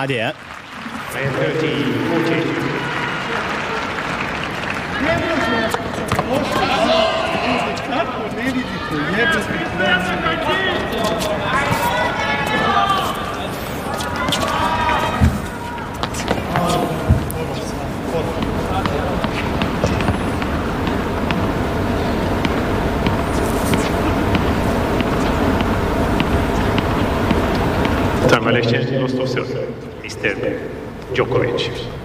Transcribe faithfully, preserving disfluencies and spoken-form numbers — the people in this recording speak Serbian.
八点。 Time election lost of silver. mister Djokovic.